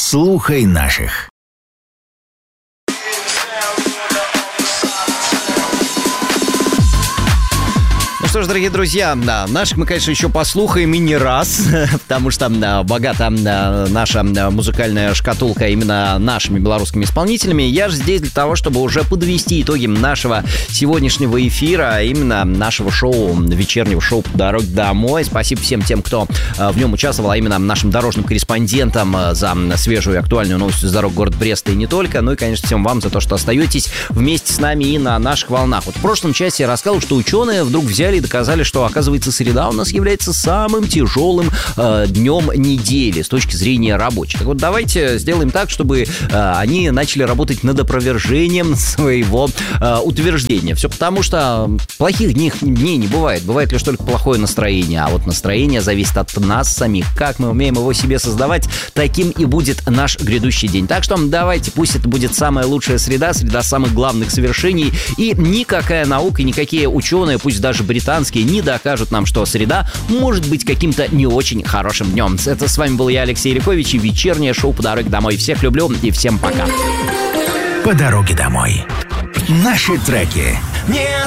Слухай наших. Что ж, дорогие друзья, наших мы, конечно, еще послухаем и не раз, потому что богата наша музыкальная шкатулка именно нашими белорусскими исполнителями. Я же здесь для того, чтобы уже подвести итоги нашего сегодняшнего эфира, а именно нашего шоу, вечернего шоу «По дороге домой». Спасибо всем тем, кто в нем участвовал, а именно нашим дорожным корреспондентам за свежую и актуальную новость из дорог города Бреста и не только. Ну и, конечно, всем вам за то, что остаетесь вместе с нами и на наших волнах. Вот в прошлом часе я рассказывал, что ученые вдруг взяли и доказали, что, оказывается, среда у нас является самым тяжелым днем недели с точки зрения рабочей. Так вот, давайте сделаем так, чтобы они начали работать над опровержением своего утверждения. Все потому, что плохих дней не бывает. Бывает лишь только плохое настроение. А вот настроение зависит от нас самих. Как мы умеем его себе создавать, таким и будет наш грядущий день. Так что давайте, пусть это будет самая лучшая среда самых главных совершений. И никакая наука, никакие ученые, пусть даже британские, не докажут нам, что среда может быть каким-то не очень хорошим днем. Это с вами был я, Алексей Рикович, и вечернее шоу «По дороге домой». Всех люблю и всем пока. По дороге домой. Наши треки. Нет